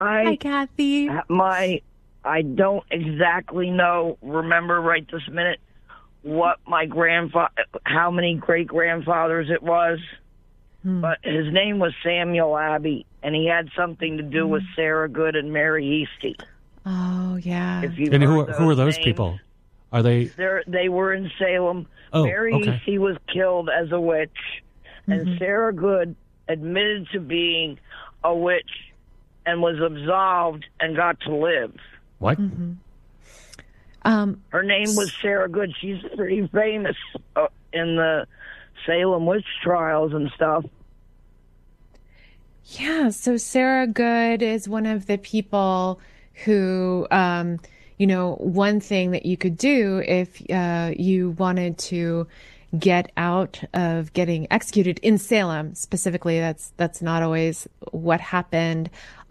Hi, Kathy. I don't exactly remember right this minute what my how many great grandfathers it was, but his name was Samuel Abbey, and he had something to do with Sarah Good and Mary Easty. Oh yeah. And who are those people? Are they? They were in Salem. Oh, Mary Easty was killed as a witch, and Sarah Good admitted to being a witch and was absolved and got to live. What? Her name was Sarah Good. She's pretty famous in the Salem witch trials and stuff. Yeah, so Sarah Good is one of the people who, one thing that you could do if you wanted to get out of getting executed in Salem specifically, that's not always what happened.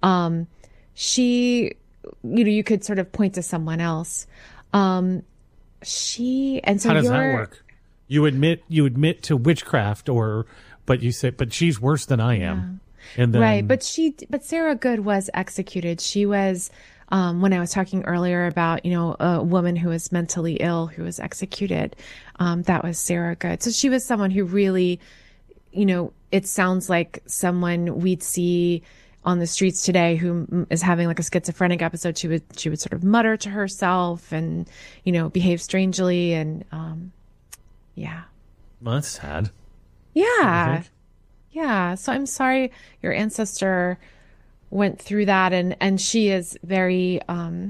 You could sort of point to someone else. How does that work? You admit to witchcraft, but she's worse than I am. Yeah. And then, right. But Sarah Good was executed. She was, when I was talking earlier about, a woman who was mentally ill, who was executed, that was Sarah Good. So she was someone who really, it sounds like someone we'd see on the streets today who is having like a schizophrenic episode. She would sort of mutter to herself and, behave strangely. And, yeah. Well, that's sad. Yeah. Yeah. So I'm sorry your ancestor went through that. And she is very,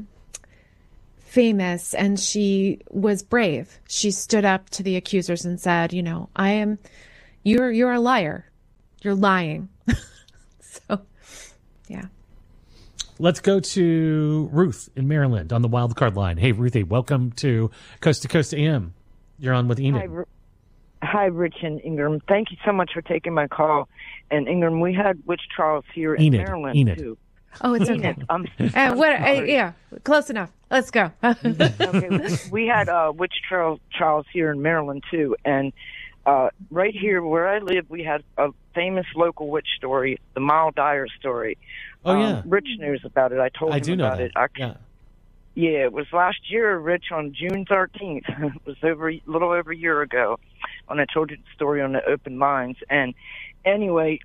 famous, and she was brave. She stood up to the accusers and said, you're a liar. You're lying. So, yeah. Let's go to Ruth in Maryland on the wild card line. Hey, Ruthie, welcome to Coast AM. You're on with Enid. Hi, Rich and Ingram. Thank you so much for taking my call. And Ingram, we had witch trials here in Maryland too. Oh, it's okay. Yeah, close enough. Let's go. Okay, we had witch trials here in Maryland too, and right here where I live, we had a famous local witch story, the Miles Dyer story. Oh yeah, Rich knows about it. I told him about it. Yeah, it was last year, Rich, on June 13th. It was a little over a year ago when I told you the story on the open lines. And anyway,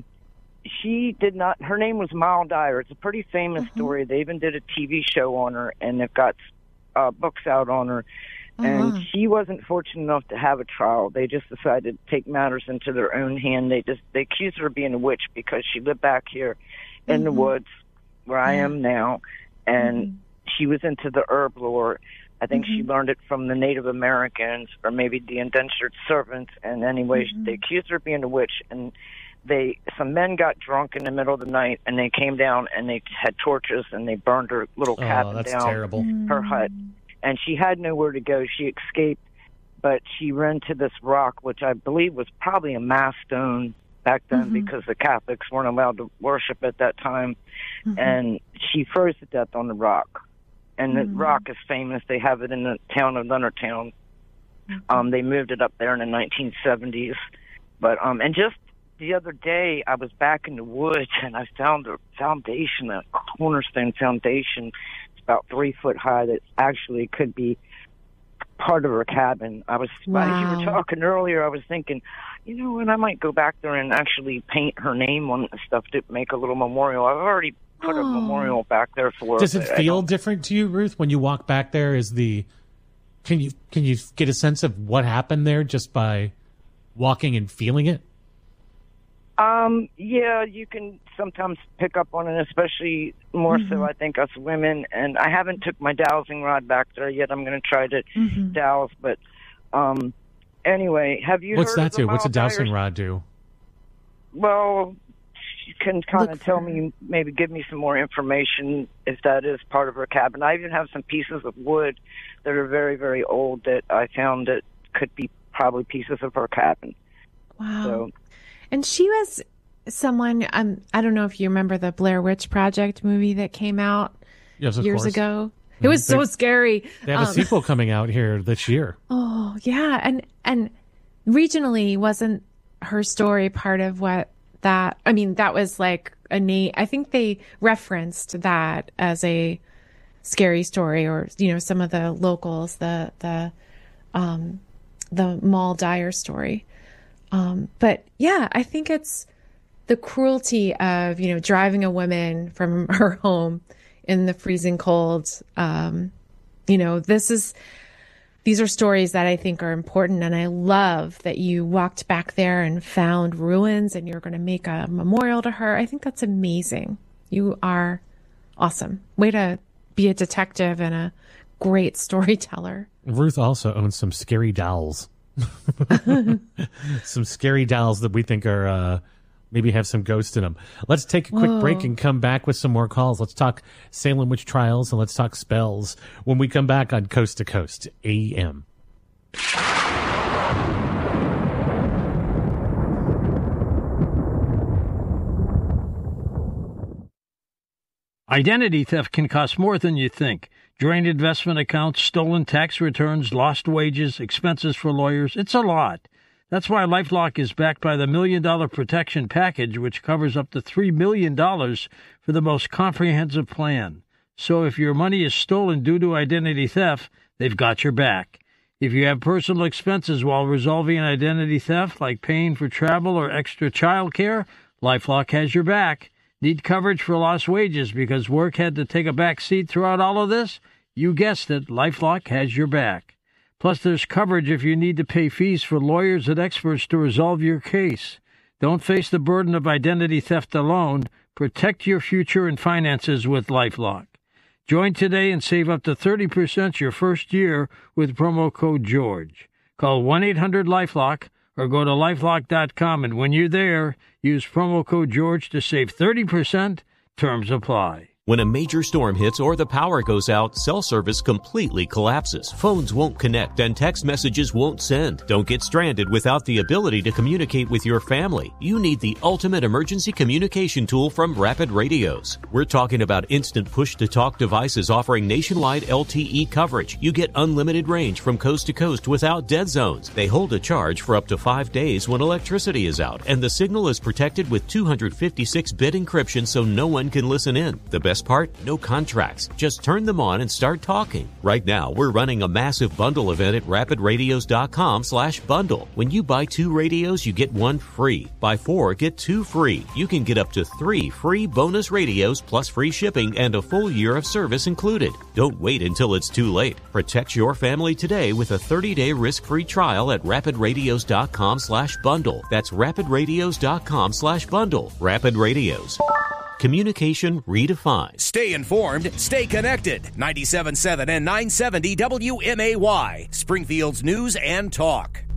she did not, her name was Miles Dyer. It's a pretty famous story. They even did a TV show on her, and they've got books out on her. And she wasn't fortunate enough to have a trial. They just decided to take matters into their own hand. They accused her of being a witch because she lived back here in the woods where I am now, and she was into the herb lore. I think she learned it from the Native Americans or maybe the indentured servants. And anyway, they accused her of being a witch, and some men got drunk in the middle of the night, and they came down and they had torches and they burned her little cabin down, terrible. Her hut. And she had nowhere to go. She escaped, but she ran to this rock, which I believe was probably a mass stone back then because the Catholics weren't allowed to worship at that time. And she froze to death on the rock. And the rock is famous. They have it in the town of Leonardtown. They moved it up there in the 1970s. But and just the other day, I was back in the woods, and I found a foundation, a cornerstone foundation. It's about 3 foot high that actually could be part of her cabin. As you were talking earlier, I was thinking, and I might go back there and actually paint her name on the stuff to make a little memorial. I've already put a memorial back there for her. Does it feel different to you, Ruth, when you walk back there? Can you get a sense of what happened there just by walking and feeling it? Yeah, you can sometimes pick up on it, especially more so, I think, us women. And I haven't took my dowsing rod back there yet. I'm going to try to dowse. But anyway, have you What's heard that do? What's a dowsing rod do? Well, you can kind of tell me, maybe give me some more information if that is part of her cabin. I even have some pieces of wood that are very, very old that I found that could be probably pieces of her cabin. Wow. So, and she was someone, I don't know if you remember the Blair Witch Project movie that came out years ago. It was so scary. They have a sequel coming out here this year. Oh, yeah. And regionally, wasn't her story part of what that. I mean, that was like a name. I think they referenced that as a scary story, or, you know, some of the locals, the Maul Dyer story. But yeah, I think it's the cruelty of, you know, driving a woman from her home in the freezing cold. You know, these are stories that I think are important. And I love that you walked back there and found ruins and you're going to make a memorial to her. I think that's amazing. You are awesome. Way to be a detective and a great storyteller. Ruth also owns some scary dolls. Some scary dolls that we think are maybe have some ghosts in them. Let's take a quick break and come back with some more calls. Let's talk Salem witch trials and let's talk spells when we come back on Coast to Coast AM. Identity theft can cost more than you think. Drained investment accounts, stolen tax returns, lost wages, expenses for lawyers. It's a lot. That's why LifeLock is backed by the $1 Million Protection Package, which covers up to $3 million for the most comprehensive plan. So if your money is stolen due to identity theft, they've got your back. If you have personal expenses while resolving an identity theft, like paying for travel or extra child care, LifeLock has your back. Need coverage for lost wages because work had to take a back seat throughout all of this? You guessed it, LifeLock has your back. Plus, there's coverage if you need to pay fees for lawyers and experts to resolve your case. Don't face the burden of identity theft alone. Protect your future and finances with LifeLock. Join today and save up to 30% your first year with promo code GEORGE. Call 1-800-LifeLock or go to LifeLock.com, and when you're there, use promo code GEORGE to save 30%. Terms apply. When a major storm hits or the power goes out, cell service completely collapses. Phones won't connect and text messages won't send. Don't get stranded without the ability to communicate with your family. You need the ultimate emergency communication tool from Rapid Radios. We're talking about instant push-to-talk devices offering nationwide LTE coverage. You get unlimited range from coast to coast without dead zones. They hold a charge for up to 5 days when electricity is out, and the signal is protected with 256-bit encryption so no one can listen in. The best part? No contracts. Just turn them on and start talking. Right now, we're running a massive bundle event at rapidradios.com/bundle. When you buy 2 radios, you get 1 free. Buy 4, get 2 free. You can get up to 3 free bonus radios plus free shipping and a full year of service included. Don't wait until it's too late. Protect your family today with a 30-day risk-free trial at rapidradios.com/bundle. That's rapidradios.com/bundle. Rapid Radios. Communication redefined. Stay informed, stay connected. 97.7 and 970 WMAY, Springfield's news and talk.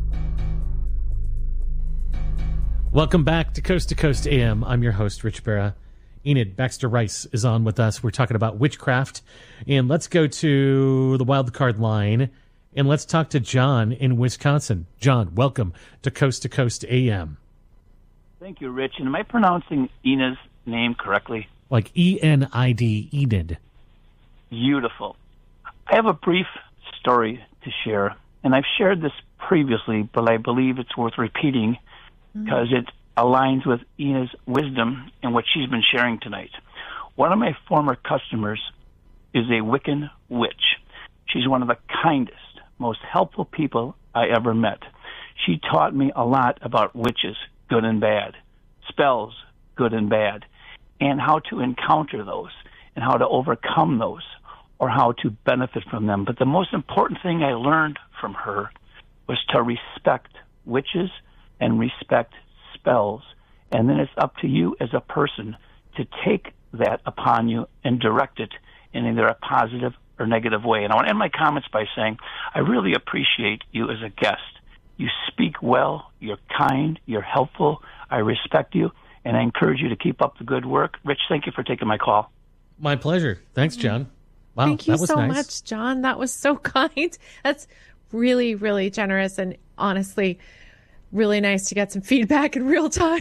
Welcome back to Coast AM. I'm your host, Rich Barra. Enid Baxter Rice is on with us. We're talking about witchcraft. And let's go to the wild card line and let's talk to John in Wisconsin. John, welcome to Coast AM. Thank you, Rich. And am I pronouncing Enid's name correctly? Like E-N-I-D, Enid. Beautiful. I have a brief story to share, and I've shared this previously, but I believe it's worth repeating because it aligns with Enid's wisdom and what she's been sharing tonight. One of my former customers is a Wiccan witch. She's one of the kindest, most helpful people I ever met. She taught me a lot about witches, good and bad, spells, good and bad, and how to encounter those and how to overcome those or how to benefit from them. But the most important thing I learned from her was to respect witches and respect spells. And then it's up to you as a person to take that upon you and direct it in either a positive or negative way. And I want to end my comments by saying I really appreciate you as a guest. You speak well, you're kind, you're helpful, I respect you, and I encourage you to keep up the good work. Rich, thank you for taking my call. My pleasure. Thanks, John. Wow, thank you that was so nice. much, John. That was so kind. That's really, really generous and honestly really nice to get some feedback in real time.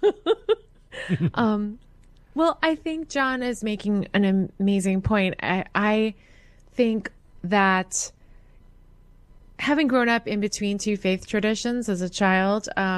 Well, I think John is making an amazing point. I think that having grown up in between 2 faith traditions as a child,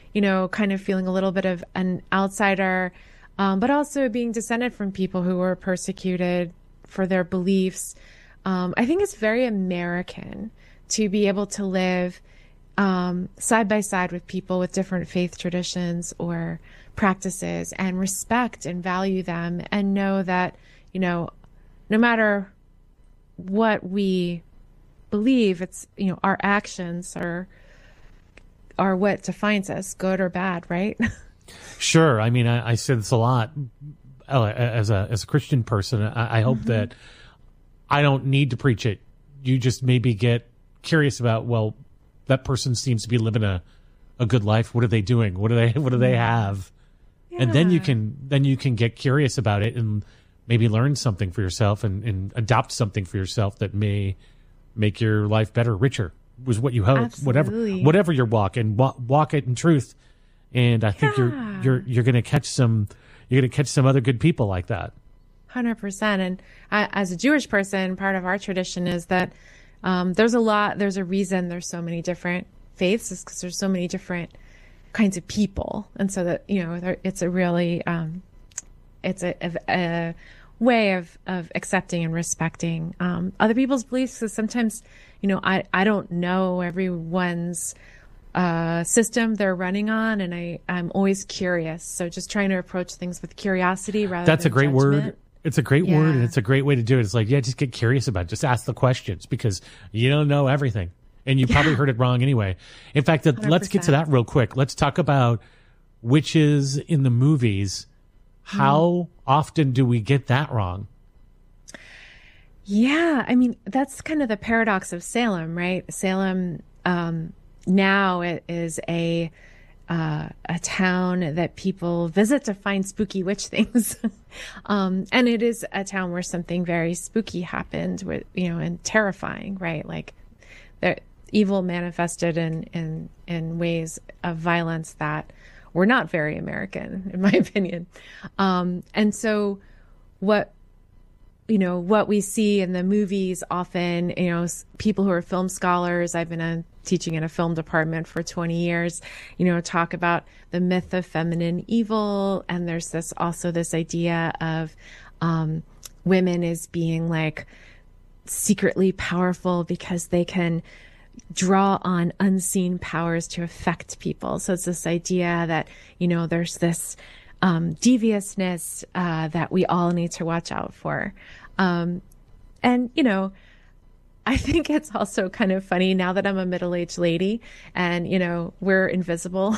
kind of feeling a little bit of an outsider, but also being descended from people who were persecuted for their beliefs. I think it's very American to be able to live side by side with people with different faith traditions or practices and respect and value them and know that, no matter what we believe, it's, our actions are what defines us, good or bad, right? Sure. I mean, I say this a lot as a Christian person. I hope that I don't need to preach it. You just maybe get curious about, well, that person seems to be living a good life. What are they doing? What do they have? Yeah. And then you can get curious about it and maybe learn something for yourself and adopt something for yourself that may make your life better, richer, was what you hope. Absolutely. Whatever your walk, and walk it in truth. And I think you're going to catch some other good people like that. 100%. And as a Jewish person, part of our tradition is that there's a reason there's so many different faiths, is because there's so many different kinds of people. And so that, it's a really, it's a way of accepting and respecting other people's beliefs. Because sometimes, I don't know everyone's system they're running on, and I'm always curious. So just trying to approach things with curiosity rather than That's a great judgment. word. It's a great word, and it's a great way to do it. It's like, just get curious about it. Just ask the questions, because you don't know everything. And you probably heard it wrong anyway. In fact, let's get to that real quick. Let's talk about witches in the movies. How often do we get that wrong? Yeah, I mean, that's kind of the paradox of Salem, right? Salem now it is a town that people visit to find spooky witch things. And it is a town where something very spooky happened with, and terrifying, right? Like the evil manifested in ways of violence that were not very American, in my opinion. And so what we see in the movies often, people who are film scholars, I've been teaching in a film department for 20 years, talk about the myth of feminine evil. And there's this idea of women as being like secretly powerful because they can draw on unseen powers to affect people. So it's this idea that, there's this deviousness that we all need to watch out for. And, I think it's also kind of funny now that I'm a middle-aged lady and, we're invisible.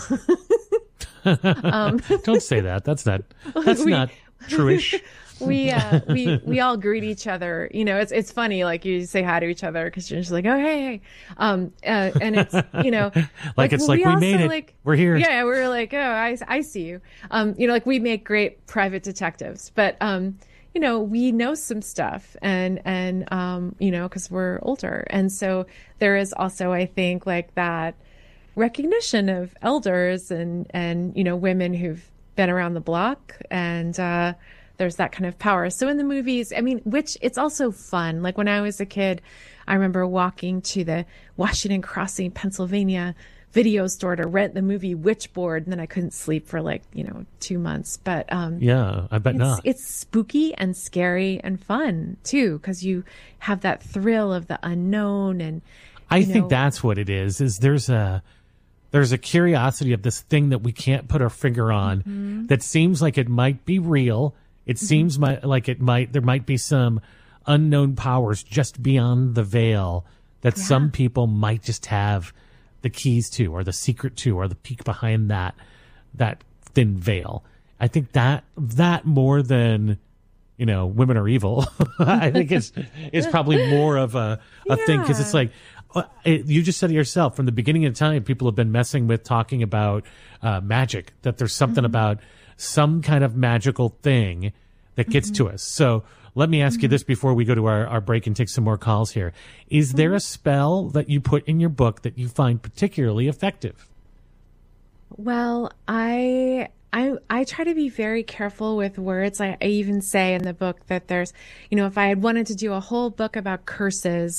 Don't say that. That's not true-ish. We all greet each other. It's funny. Like you say hi to each other because you're just like, oh, hey. And it's, we made it. Like, we're here. Yeah. We're like, oh, I see you. Like we make great private detectives, but, we know some stuff and cause we're older. And so there is also, I think, like that recognition of elders and women who've been around the block, and, there's that kind of power. So in the movies, I mean, which it's also fun. Like when I was a kid, I remember walking to the Washington Crossing, Pennsylvania video store to rent the movie Witchboard. And then I couldn't sleep for 2 months. But yeah, I bet not. It's spooky and scary and fun too, because you have that thrill of the unknown. And I think that's what it is there's a curiosity of this thing that we can't put our finger on that seems like it might be real. It seems like there might be some unknown powers just beyond the veil that some people might just have the keys to, or the secret to, or the peek behind that thin veil. I think that more than, women are evil, I think it's probably more of a thing, because it's like, you just said it yourself, from the beginning of time, people have been messing with talking about magic, that there's something about some kind of magical thing that gets to us. So let me ask you this before we go to our break and take some more calls here. Is there a spell that you put in your book that you find particularly effective? Well, I try to be very careful with words. I even say in the book that there's, if I had wanted to do a whole book about curses,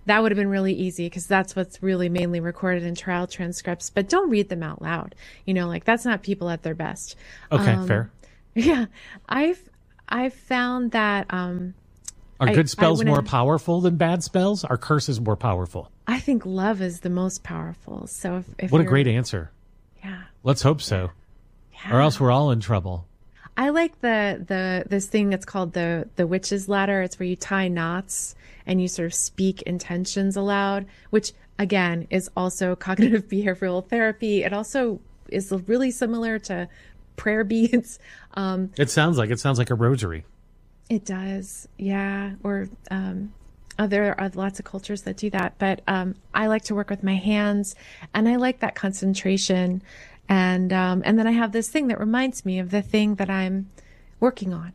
that would have been really easy because that's what's really mainly recorded in trial transcripts. But don't read them out loud. Like that's not people at their best. Okay, fair. Yeah, I've found that. Are good spells more powerful than bad spells? Are curses more powerful? I think love is the most powerful. So if what a great answer. Yeah. Let's hope so. Yeah. Or else we're all in trouble. I like this thing that's called the witch's ladder. It's where you tie knots and you sort of speak intentions aloud, which again is also cognitive behavioral therapy. It also is really similar to prayer beads. It sounds like a rosary. It does, yeah. Or there are lots of cultures that do that. But I like to work with my hands, and I like that concentration. And then I have this thing that reminds me of the thing that I'm working on.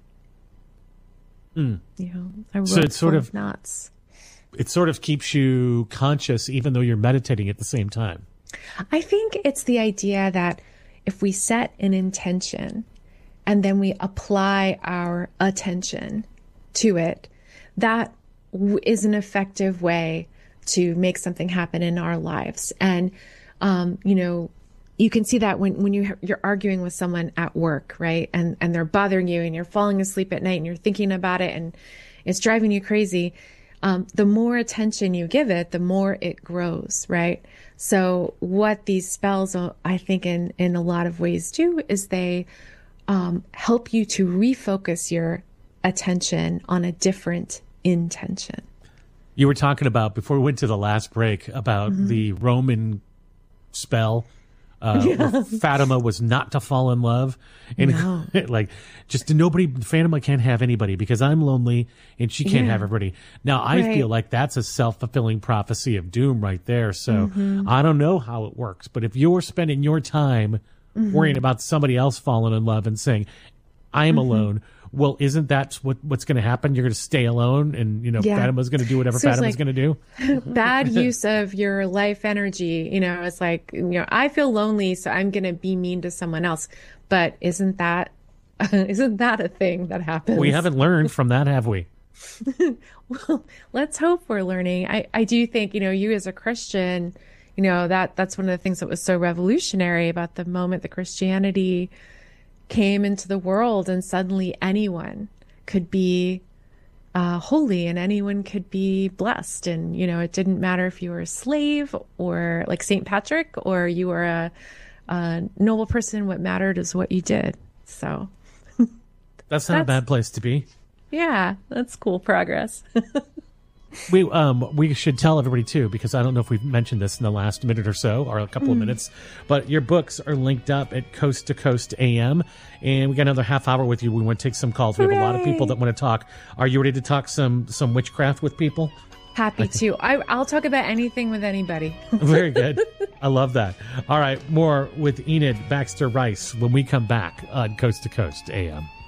I wrote so it's sort of knots. It sort of keeps you conscious, even though you're meditating at the same time. I think it's the idea that if we set an intention and then we apply our attention to it, that is an effective way to make something happen in our lives. And, you can see that when you're arguing with someone at work, right? And they're bothering you and you're falling asleep at night and you're thinking about it and it's driving you crazy. The more attention you give it, the more it grows, right? So what these spells, I think in a lot of ways do is they help you to refocus your attention on a different intention. You were talking about, before we went to the last break, about the Roman spell. Fatima was not to fall in love, and Fatima can't have anybody because I'm lonely and she can't have everybody. Now I feel like that's a self-fulfilling prophecy of doom right there. So I don't know how it works, but if you're spending your time worrying about somebody else falling in love and saying, I am alone, well, isn't that what's going to happen? You're going to stay alone, and Fatima's going to do whatever Fatima's going to do. Bad use of your life energy. It's like I feel lonely, so I'm going to be mean to someone else. But isn't that a thing that happens? We haven't learned from that, have we? Well, let's hope we're learning. I do think you as a Christian, that's one of the things that was so revolutionary about the moment that Christianity came into the world, and suddenly anyone could be holy and anyone could be blessed. And, it didn't matter if you were a slave or like St. Patrick or you were a noble person. What mattered is what you did. So that's not a bad place to be. Yeah, that's cool progress. We should tell everybody too, because I don't know if we've mentioned this in the last minute or so, or a couple of minutes, but your books are linked up at Coast to Coast AM, and we got another half hour with you. We want to take some calls. We have a lot of people that want to talk. Are you ready to talk some witchcraft with people? Happy to. I'll talk about anything with anybody. Very good. I love that. All right, more with Enid Baxter Rice when we come back on Coast to Coast AM.